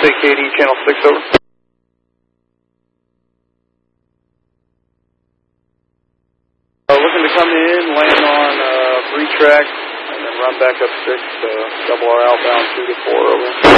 KD, channel 6, over. Looking to come in, land on Bree track, and then run back up 6, double R outbound 2 to 4, over.